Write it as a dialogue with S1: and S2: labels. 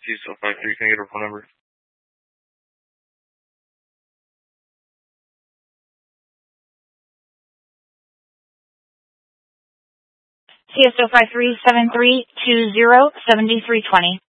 S1: CSO53, can I get her phone number?
S2: CSO 5373207320.